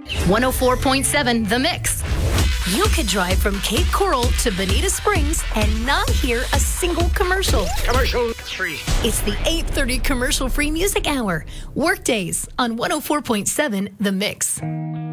104.7 The Mix. You could drive from Cape Coral to Bonita Springs and not hear a single commercial. Commercial free. It's the 8:30 commercial-free music hour. Workdays on 104.7 The Mix.